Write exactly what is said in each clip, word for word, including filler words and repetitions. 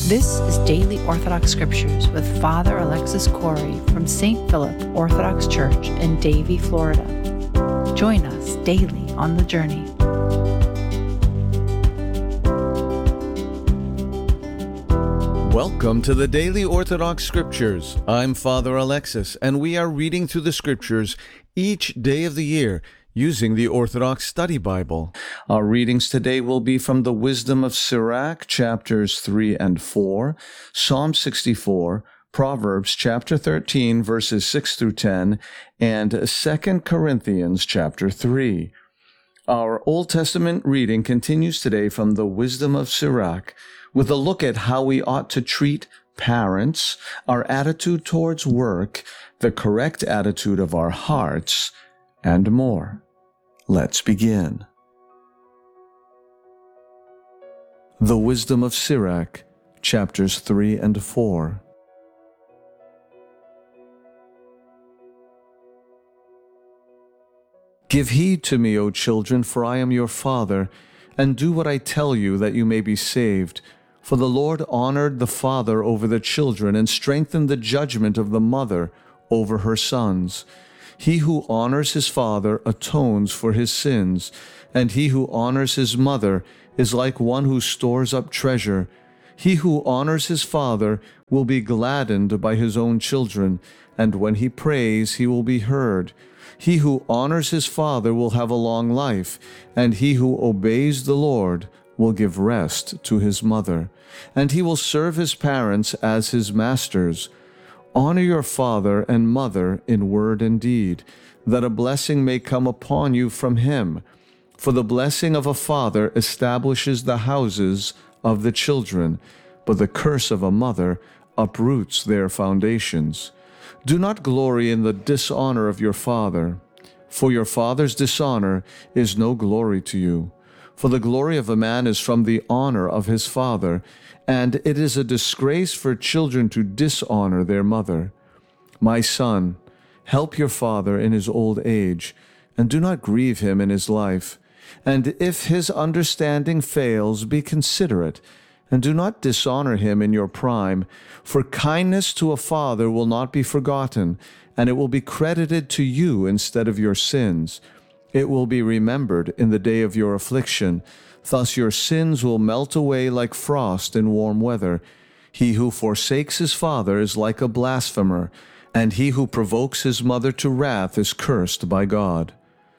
This is Daily Orthodox Scriptures with Father Alexis Corey from Saint Philip Orthodox Church in Davie, Florida. Join us daily on the journey. Welcome to the Daily Orthodox Scriptures. I'm Father Alexis, and we are reading through the Scriptures each day of the year using the Orthodox Study Bible. Our readings today will be from the Wisdom of Sirach, chapters three and four, Psalm sixty-four, Proverbs chapter thirteen, verses six through ten, and Second Corinthians chapter three. Our Old Testament reading continues today from the Wisdom of Sirach, with a look at how we ought to treat parents, our attitude towards work, the correct attitude of our hearts, and more. Let's begin. The Wisdom of Sirach, chapters three and four. Give heed to me, O children, for I am your father, and do what I tell you, that you may be saved. For the Lord honored the father over the children, and strengthened the judgment of the mother over her sons. He who honors his father atones for his sins, and he who honors his mother is like one who stores up treasure. He who honors his father will be gladdened by his own children, and when he prays, he will be heard. He who honors his father will have a long life, and he who obeys the Lord will give rest to his mother, and he will serve his parents as his masters. Honor your father and mother in word and deed, that a blessing may come upon you from him. For the blessing of a father establishes the houses of the children, but the curse of a mother uproots their foundations. Do not glory in the dishonor of your father, for your father's dishonor is no glory to you. For the glory of a man is from the honor of his father, and it is a disgrace for children to dishonor their mother. My son, help your father in his old age, and do not grieve him in his life. And if his understanding fails, be considerate, and do not dishonor him in your prime. For kindness to a father will not be forgotten, and it will be credited to you instead of your sins. It will be remembered in the day of your affliction. Thus your sins will melt away like frost in warm weather. He who forsakes his father is like a blasphemer, and he who provokes his mother to wrath is cursed by God.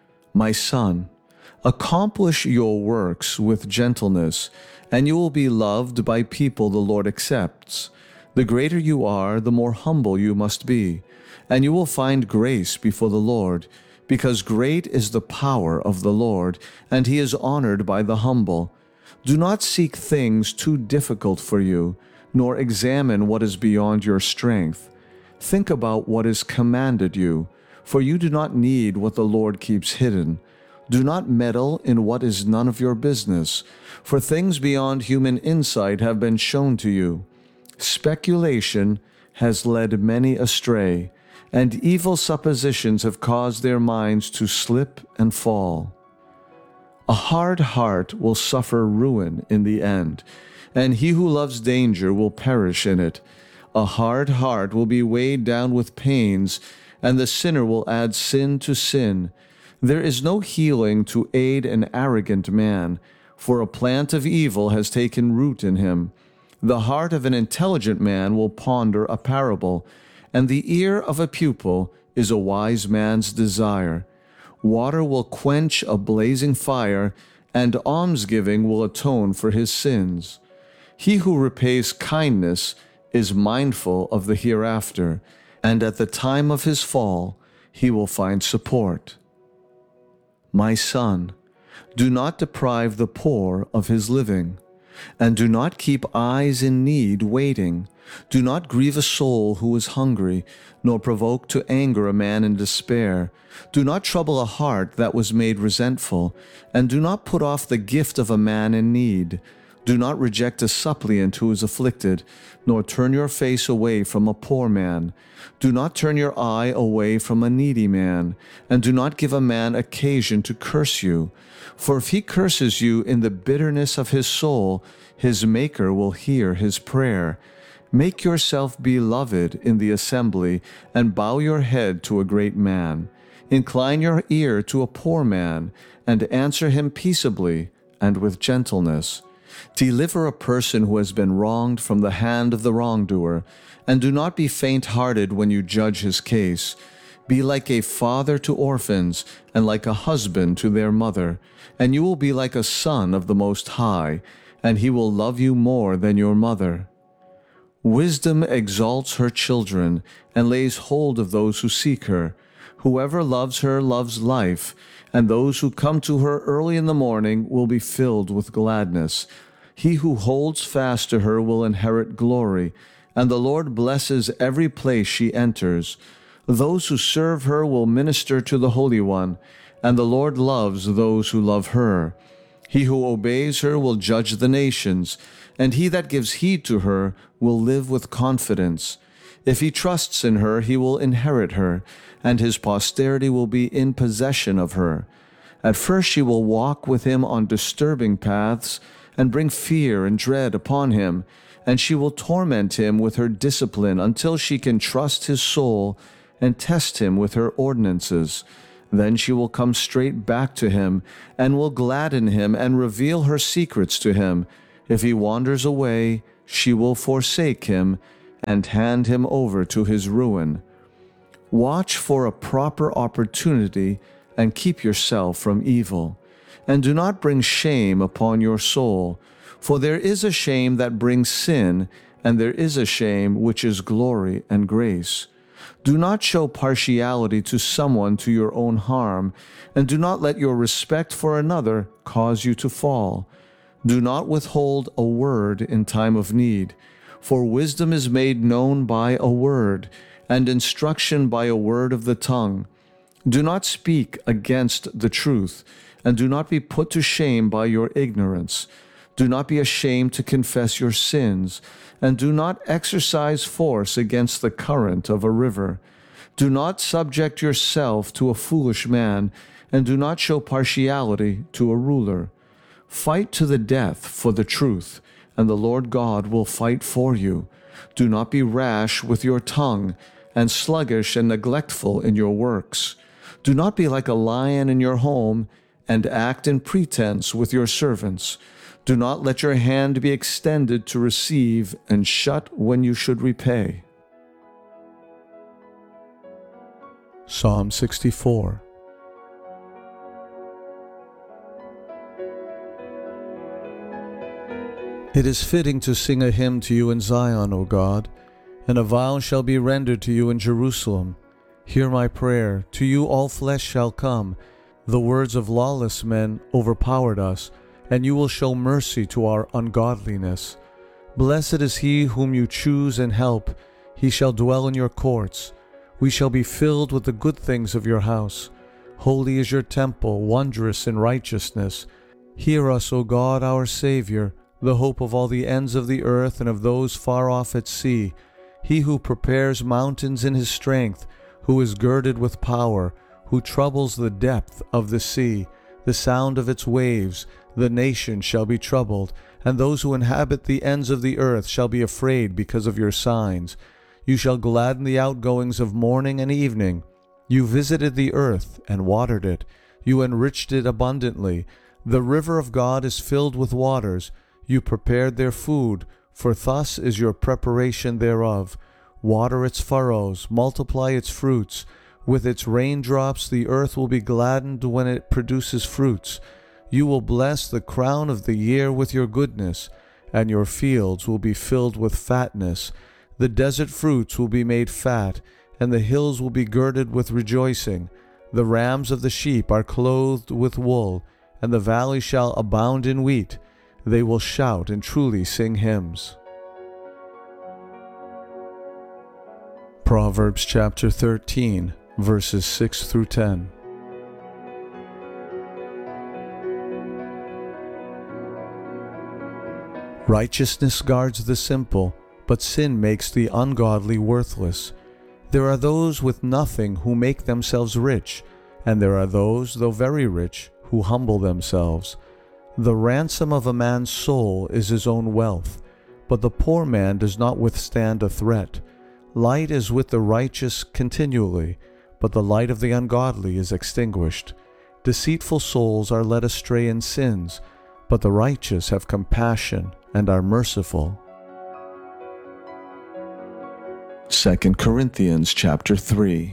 My son, accomplish your works with gentleness, and you will be loved by people the Lord accepts. The greater you are, the more humble you must be, and you will find grace before the Lord, because great is the power of the Lord, and he is honored by the humble. Do not seek things too difficult for you, nor examine what is beyond your strength. Think about what is commanded you, for you do not need what the Lord keeps hidden. Do not meddle in what is none of your business, for things beyond human insight have been shown to you. Speculation has led many astray, and evil suppositions have caused their minds to slip and fall. A hard heart will suffer ruin in the end, and he who loves danger will perish in it. A hard heart will be weighed down with pains, and the sinner will add sin to sin. There is no healing to aid an arrogant man, for a plant of evil has taken root in him. The heart of an intelligent man will ponder a parable, and the ear of a pupil is a wise man's desire. Water will quench a blazing fire, and almsgiving will atone for his sins. He who repays kindness is mindful of the hereafter, and at the time of his fall he will find support. My son, do not deprive the poor of his living, and do not keep eyes in need waiting. Do not grieve a soul who is hungry, nor provoke to anger a man in despair. Do not trouble a heart that was made resentful, and do not put off the gift of a man in need. Do not reject a suppliant who is afflicted, nor turn your face away from a poor man. Do not turn your eye away from a needy man, and do not give a man occasion to curse you. For if he curses you in the bitterness of his soul, His Maker will hear his prayer. Make yourself beloved in the assembly, and bow your head to a great man. Incline your ear to a poor man, and answer him peaceably and with gentleness. Deliver a person who has been wronged from the hand of the wrongdoer, and do not be faint-hearted when you judge his case. Be like a father to orphans, and like a husband to their mother, and you will be like a son of the Most High, and he will love you more than your mother. Wisdom exalts her children, and lays hold of those who seek her. Whoever loves her loves life, and those who come to her early in the morning will be filled with gladness. He who holds fast to her will inherit glory, and the Lord blesses every place she enters. Those who serve her will minister to the Holy One, and the Lord loves those who love her. He who obeys her will judge the nations, and he that gives heed to her will live with confidence. If he trusts in her, he will inherit her, and his posterity will be in possession of her. At first she will walk with him on disturbing paths, and bring fear and dread upon him, and she will torment him with her discipline until she can trust his soul and test him with her ordinances. Then she will come straight back to him, and will gladden him and reveal her secrets to him. If he wanders away, she will forsake him, and hand him over to his ruin. Watch for a proper opportunity, and keep yourself from evil. And do not bring shame upon your soul, for there is a shame that brings sin, and there is a shame which is glory and grace. Do not show partiality to someone to your own harm, and do not let your respect for another cause you to fall. Do not withhold a word in time of need, for wisdom is made known by a word, and instruction by a word of the tongue. Do not speak against the truth, and do not be put to shame by your ignorance. Do not be ashamed to confess your sins, and do not exercise force against the current of a river. Do not subject yourself to a foolish man, and do not show partiality to a ruler. Fight to the death for the truth, and the Lord God will fight for you. Do not be rash with your tongue, and sluggish and neglectful in your works. Do not be like a lion in your home, and act in pretense with your servants. Do not let your hand be extended to receive, and shut when you should repay. Psalm sixty-four. It is fitting to sing a hymn to you in Zion, O God, and a vow shall be rendered to you in Jerusalem. Hear my prayer, to you all flesh shall come. The words of lawless men overpowered us, and you will show mercy to our ungodliness. Blessed is he whom you choose and help. He shall dwell in your courts. We shall be filled with the good things of your house. Holy is your temple, wondrous in righteousness. Hear us, O God, our Savior, the hope of all the ends of the earth and of those far off at sea. He who prepares mountains in his strength, who is girded with power, who troubles the depth of the sea, the sound of its waves. The nation shall be troubled, and those who inhabit the ends of the earth shall be afraid because of your signs. You shall gladden the outgoings of morning and evening. You visited the earth and watered it. You enriched it abundantly. The river of God is filled with waters. You prepared their food, for thus is your preparation thereof. Water its furrows, multiply its fruits. With its raindrops the earth will be gladdened when it produces fruits. You will bless the crown of the year with your goodness, and your fields will be filled with fatness. The desert fruits will be made fat, and the hills will be girded with rejoicing. The rams of the sheep are clothed with wool, and the valley shall abound in wheat. They will shout and truly sing hymns. Proverbs chapter thirteen, verses six through ten. Righteousness guards the simple, but sin makes the ungodly worthless. There are those with nothing who make themselves rich, and there are those, though very rich, who humble themselves. The ransom of a man's soul is his own wealth, but the poor man does not withstand a threat. Light is with the righteous continually, but the light of the ungodly is extinguished. Deceitful souls are led astray in sins, but the righteous have compassion and are merciful. Second Corinthians chapter three.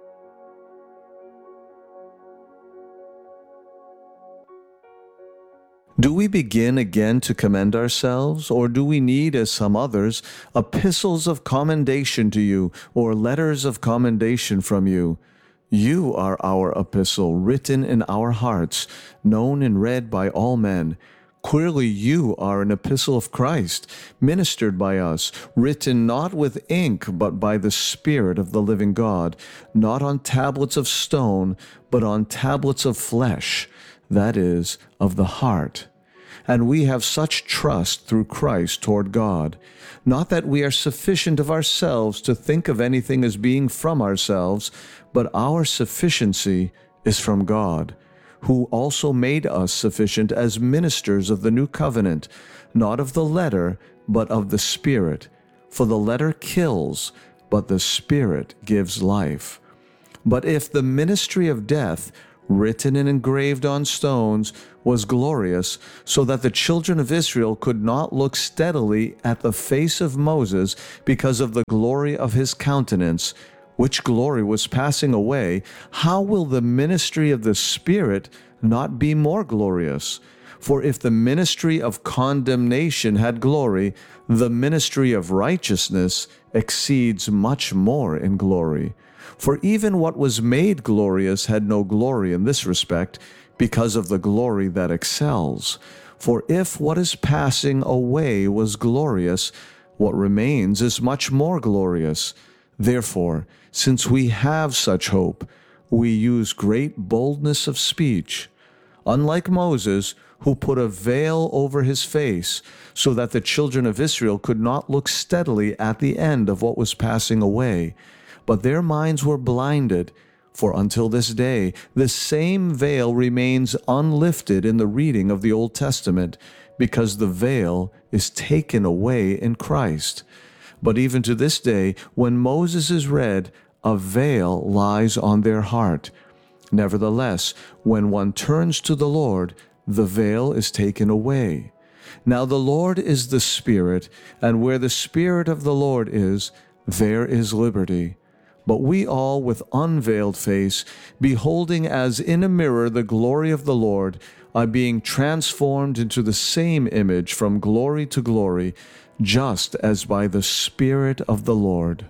Do we begin again to commend ourselves, or do we need, as some others, epistles of commendation to you, or letters of commendation from you? You are our epistle, written in our hearts, known and read by all men. Clearly you are an epistle of Christ, ministered by us, written not with ink, but by the Spirit of the living God, not on tablets of stone, but on tablets of flesh, that is, of the heart. And we have such trust through Christ toward God, not that we are sufficient of ourselves to think of anything as being from ourselves, but our sufficiency is from God, who also made us sufficient as ministers of the new covenant, not of the letter, but of the Spirit. For the letter kills, but the Spirit gives life. But if the ministry of death, written and engraved on stones, was glorious, so that the children of Israel could not look steadily at the face of Moses because of the glory of his countenance, which glory was passing away, how will the ministry of the Spirit not be more glorious? For if the ministry of condemnation had glory, the ministry of righteousness exceeds much more in glory. For even what was made glorious had no glory in this respect, because of the glory that excels. For if what is passing away was glorious, what remains is much more glorious. Therefore, since we have such hope, we use great boldness of speech. Unlike Moses, who put a veil over his face, so that the children of Israel could not look steadily at the end of what was passing away, but their minds were blinded. For until this day, the same veil remains unlifted in the reading of the Old Testament, because the veil is taken away in Christ. But even to this day, when Moses is read, a veil lies on their heart. Nevertheless, when one turns to the Lord, the veil is taken away. Now the Lord is the Spirit, and where the Spirit of the Lord is, there is liberty. But we all, with unveiled face, beholding as in a mirror the glory of the Lord, are being transformed into the same image from glory to glory, just as by the Spirit of the Lord.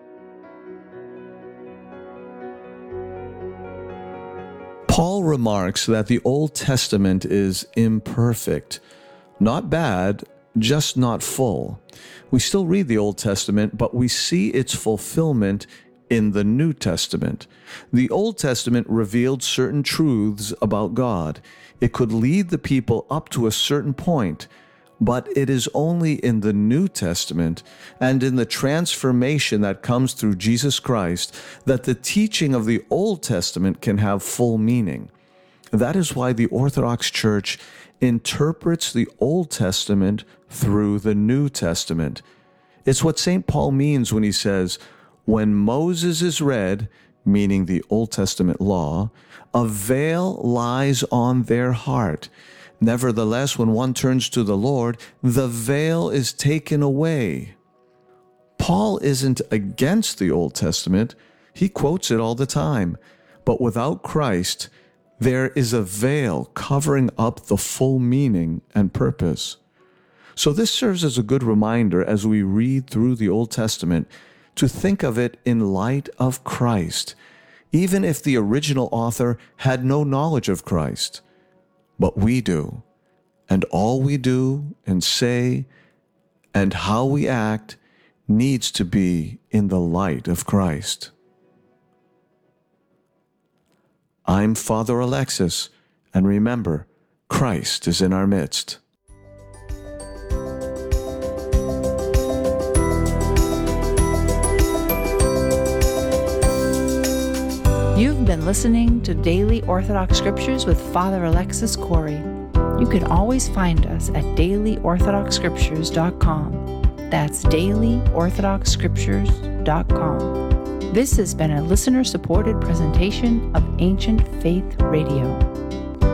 Paul remarks that the Old Testament is imperfect, not bad, just not full. We still read the Old Testament, but we see its fulfillment in the New Testament. The Old Testament revealed certain truths about God. It could lead the people up to a certain point, but it is only in the New Testament and in the transformation that comes through Jesus Christ that the teaching of the Old Testament can have full meaning. That is why the Orthodox Church interprets the Old Testament through the New Testament. It's what Saint Paul means when he says, when Moses is read, meaning the Old Testament law, a veil lies on their heart. Nevertheless, when one turns to the Lord, the veil is taken away. Paul isn't against the Old Testament. He quotes it all the time. But without Christ, there is a veil covering up the full meaning and purpose. So this serves as a good reminder as we read through the Old Testament to think of it in light of Christ, even if the original author had no knowledge of Christ. But we do, and all we do and say and how we act needs to be in the light of Christ. I'm Father Alexis, and remember, Christ is in our midst. You've been listening to Daily Orthodox Scriptures with Father Alexis Corey. You can always find us at daily orthodox scriptures dot com. That's daily orthodox scriptures dot com. This has been a listener-supported presentation of Ancient Faith Radio.